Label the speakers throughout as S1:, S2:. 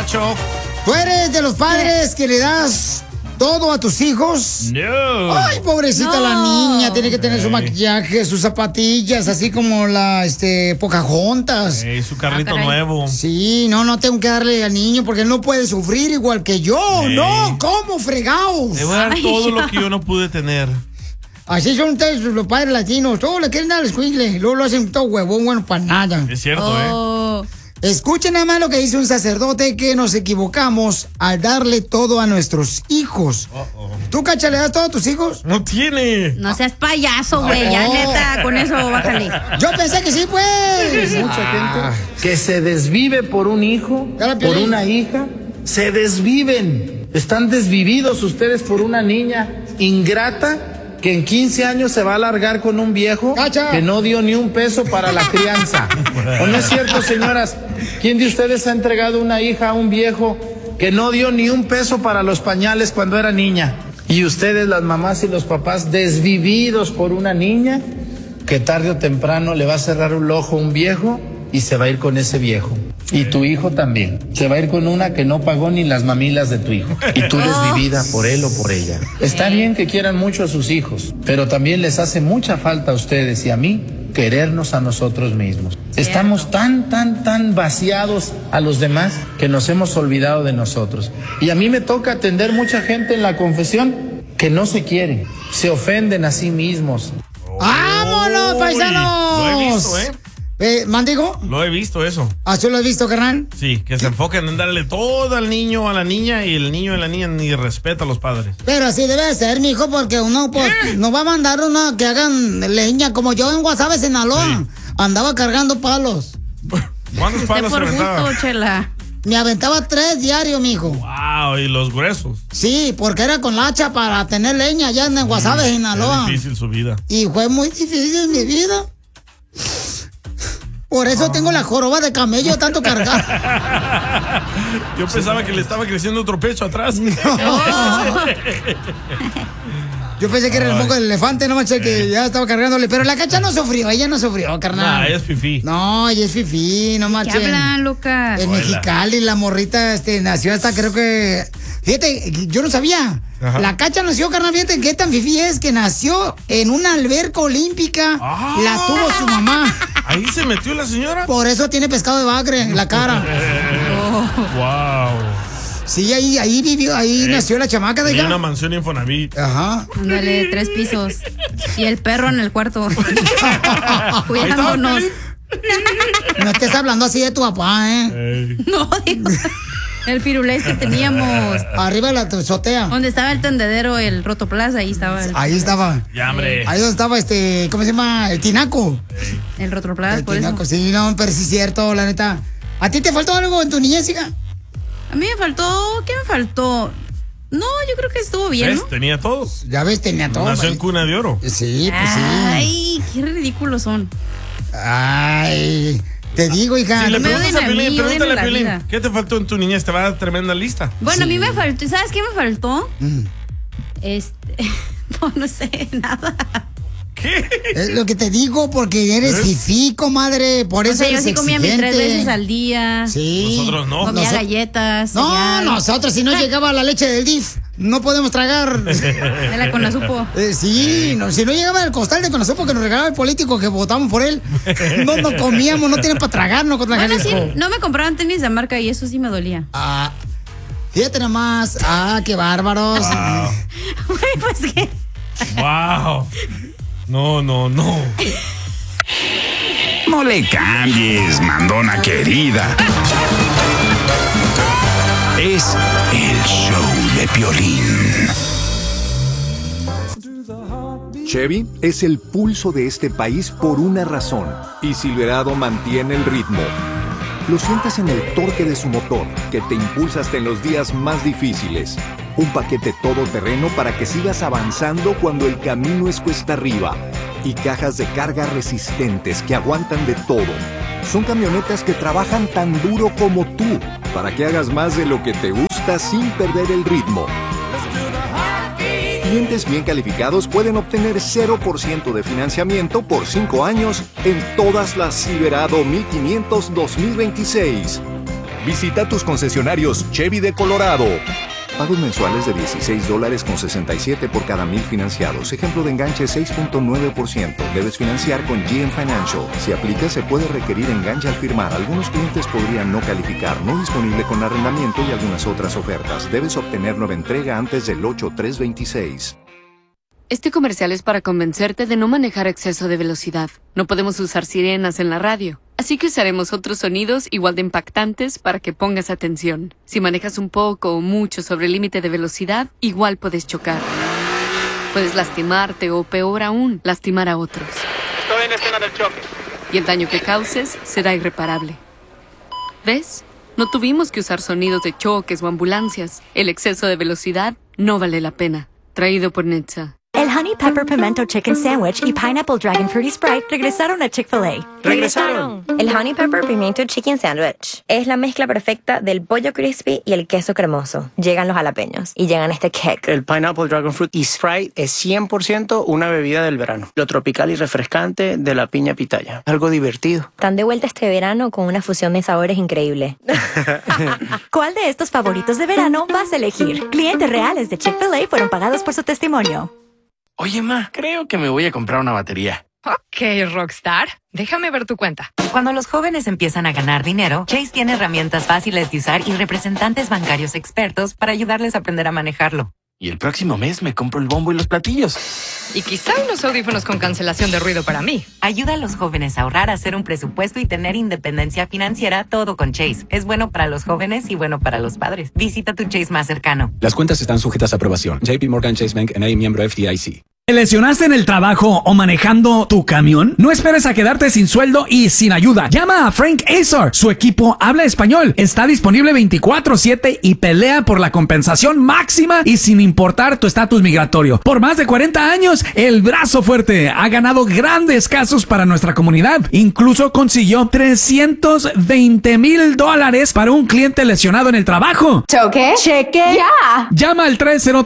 S1: Cacho.
S2: ¿Tú eres de los padres que le das todo a tus hijos?
S1: No.
S2: Ay, pobrecita la niña, tiene que tener su maquillaje, sus zapatillas, así como la, Pocahontas.
S1: Su carrito nuevo.
S2: Sí, no tengo que darle al niño porque él no puede sufrir igual que yo. No, ¿cómo fregados?
S1: Le voy a dar todo lo que yo no pude tener.
S2: Así son ustedes los padres latinos, todos le quieren dar al escuincle, luego lo hacen todo huevón, bueno, para nada.
S1: Es cierto,
S2: Escuchen nada más lo que dice un sacerdote, que nos equivocamos al darle todo a nuestros hijos. ¿Tú, Cacha, le das todo a tus hijos?
S1: No tiene.
S3: No seas payaso, güey, ya neta, con eso bájale.
S2: Yo pensé que sí, pues.
S4: Mucha gente que se desvive por un hijo, por una hija, se desviven. Están desvividos ustedes por una niña ingrata que en 15 años se va a largar con un viejo que no dio ni un peso para la crianza. ¿O no es cierto, señoras? ¿Quién de ustedes ha entregado una hija a un viejo que no dio ni un peso para los pañales cuando era niña? Y ustedes, las mamás y los papás, desvividos por una niña que tarde o temprano le va a cerrar un ojo a un viejo y se va a ir con ese viejo. Y tu hijo también. Se va a ir con una que no pagó ni las mamilas de tu hijo. Y tú desvivida por él o por ella. Está bien que quieran mucho a sus hijos, pero también les hace mucha falta a ustedes y a mí querernos a nosotros mismos. Estamos tan vaciados a los demás que nos hemos olvidado de nosotros. Y a mí me toca atender mucha gente en la confesión que no se quiere, se ofenden a sí mismos.
S2: ¡Vámonos, paisanos!
S1: Lo he visto,
S2: ¿Mandigo?
S1: Lo he visto eso.
S2: ¿Tú lo has visto, carnal?
S1: Sí, que se enfocan en darle todo al niño, a la niña, y el niño y la niña ni respeta a los padres.
S2: Pero así debe ser, mijo, porque uno pues no va a mandar uno que hagan leña, como yo en Guasave, Sinaloa. Andaba cargando palos.
S1: ¿Cuántos palos se aventaba?
S3: Gusto, Chela.
S2: Me aventaba 3 diarios, mijo.
S1: Wow, y los gruesos.
S2: Sí, porque era con la hacha para tener leña allá en Guasave, Sinaloa.
S1: Es difícil su vida.
S2: Y fue muy difícil mi vida. Por eso tengo la joroba de camello, tanto cargar.
S1: Yo pensaba que le estaba creciendo otro pecho atrás. No.
S2: Yo pensé que era el moco del elefante, no manches, que ya estaba cargándole. Pero la Cacha no sufrió, ella no sufrió, carnal.
S1: No, ella es fifí.
S2: No, ella es fifí, no manches.
S3: ¿Qué hablan, Lucas?
S2: En Mexicali, la morrita nació hasta, creo que... Fíjate, yo no sabía. Ajá. La Cacha nació, carnal, fíjate qué tan fifí es, que nació en una alberca olímpica. La tuvo su mamá.
S1: ¿Ahí se metió la señora?
S2: Por eso tiene pescado de bagre en la cara.
S1: Wow.
S2: Sí, ahí vivió, ahí nació la chamaca de
S1: ella.
S2: ella.
S1: Una mansión Infonavit.
S2: Ajá.
S3: Ándale, 3 pisos. Y el perro en el cuarto. Cuidándonos.
S2: No estés hablando así de tu papá,
S3: No, digo. El firulés que teníamos.
S2: Arriba de la azotea.
S3: Donde estaba el tendedero, el Rotoplas, ahí estaba.
S2: Ahí estaba.
S1: Ya, hombre.
S2: Ahí donde estaba ¿cómo se llama? El tinaco.
S3: El Rotoplas,
S2: el
S3: por
S2: tinaco,
S3: eso.
S2: sí, no, pero sí es cierto, la neta. ¿A ti te faltó algo en tu niñez, hija?
S3: A mí me faltó, ¿qué me faltó? No, yo creo que estuvo bien, ¿no?
S1: Tenía todo.
S2: Ya ves, tenía todo.
S1: Nació en cuna de oro.
S2: Sí, pues sí.
S3: Ay, qué ridículos son.
S2: Ay, te digo, hija.
S1: Si le preguntas a Piolín, pregúntale a Piolín,
S3: vida.
S1: ¿qué te faltó en tu niñez? Te va a dar tremenda lista.
S3: Bueno, a mí me faltó, ¿sabes qué me faltó? No sé, nada.
S1: ¿Qué?
S2: Es lo que te digo, porque eres fifí, comadre. Por eso
S3: yo
S2: eres
S3: sí comía mis 3
S2: exigente.
S3: veces al día.
S2: Sí.
S1: Nosotros no.
S3: Comía galletas.
S2: No,
S3: cereal.
S2: nosotros, si no llegaba la leche del DIF, no podemos tragar.
S3: De la Conazupo.
S2: Sí, no, si no llegaba el costal de Conazupo que nos regalaba el político que votamos por él, no comíamos, no tienen para tragarnos con la
S3: Bueno,
S2: Jalisco.
S3: sí, no me compraban tenis de marca y eso sí me dolía.
S2: Fíjate nomás. Qué bárbaros.
S3: Güey, pues qué.
S1: Wow. No.
S5: No le cambies, mandona querida. Es el show de Piolín.
S6: Chevy es el pulso de este país por una razón, y Silverado mantiene el ritmo. Lo sientes en el torque de su motor, que te impulsa hasta en los días más difíciles. Un paquete todoterreno para que sigas avanzando cuando el camino es cuesta arriba. Y cajas de carga resistentes que aguantan de todo. Son camionetas que trabajan tan duro como tú, para que hagas más de lo que te gusta sin perder el ritmo. Clientes bien calificados pueden obtener 0% de financiamiento por 5 años en todas las Silverado 1500 2026. Visita tus concesionarios Chevy de Colorado. Pagos mensuales de $16.67 por cada 1,000 financiados. Ejemplo de enganche 6.9%. Debes financiar con GM Financial. Si aplica, se puede requerir enganche al firmar. Algunos clientes podrían no calificar. No disponible con arrendamiento y algunas otras ofertas. Debes obtener nueva entrega antes del 8/3/26.
S7: Este comercial es para convencerte de no manejar a exceso de velocidad. No podemos usar sirenas en la radio, así que usaremos otros sonidos igual de impactantes para que pongas atención. Si manejas un poco o mucho sobre el límite de velocidad, igual puedes chocar. Puedes lastimarte o, peor aún, lastimar a otros.
S8: Estoy en escena del choque.
S7: Y el daño que causes será irreparable. ¿Ves? No tuvimos que usar sonidos de choques o ambulancias. El exceso de velocidad no vale la pena. Traído por NHTSA.
S9: El Honey Pepper Pimento Chicken Sandwich y Pineapple Dragon Fruity Sprite regresaron a Chick-fil-A.
S8: ¡Regresaron!
S10: El Honey Pepper Pimento Chicken Sandwich es la mezcla perfecta del pollo crispy y el queso cremoso. Llegan los jalapeños y llegan este kick.
S8: El Pineapple Dragon Fruit y Sprite es 100% una bebida del verano. Lo tropical y refrescante de la piña pitaya. Algo divertido.
S10: Están de vuelta este verano con una fusión de sabores increíble.
S9: ¿Cuál de estos favoritos de verano vas a elegir? Clientes reales de Chick-fil-A fueron pagados por su testimonio.
S11: Oye, ma, creo que me voy a comprar una batería.
S12: Ok, Rockstar. Déjame ver tu cuenta.
S13: Cuando los jóvenes empiezan a ganar dinero, Chase tiene herramientas fáciles de usar y representantes bancarios expertos para ayudarles a aprender a manejarlo.
S11: Y el próximo mes me compro el bombo y los platillos.
S12: Y quizá unos audífonos con cancelación de ruido para mí.
S13: Ayuda a los jóvenes a ahorrar, a hacer un presupuesto y tener independencia financiera, todo con Chase. Es bueno para los jóvenes y bueno para los padres. Visita tu Chase más cercano.
S14: Las cuentas están sujetas a aprobación. JP Morgan Chase Bank N.A. miembro FDIC.
S15: ¿Te lesionaste en el trabajo o manejando tu camión? No esperes a quedarte sin sueldo y sin ayuda. Llama a Frank Azar. Su equipo habla español. Está disponible 24/7 y pelea por la compensación máxima y sin importar tu estatus migratorio. Por más de 40 años, el brazo fuerte ha ganado grandes casos para nuestra comunidad. Incluso consiguió $320,000 para un cliente lesionado en el trabajo.
S16: ¿Choque? ¡Cheque! ¡Ya!
S15: Llama al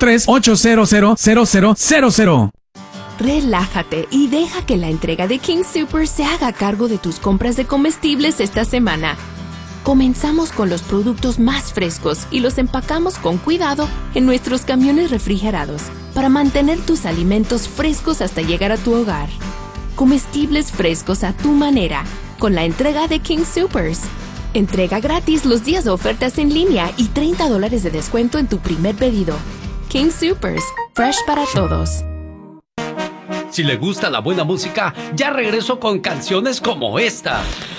S15: 303-800-0000.
S17: Relájate y deja que la entrega de King Soopers se haga cargo de tus compras de comestibles esta semana. Comenzamos con los productos más frescos y los empacamos con cuidado en nuestros camiones refrigerados para mantener tus alimentos frescos hasta llegar a tu hogar. Comestibles frescos a tu manera con la entrega de King Soopers. Entrega gratis los días de ofertas en línea y $30 de descuento en tu primer pedido. King Soopers, fresh para todos.
S18: Si le gusta la buena música, ya regreso con canciones como esta.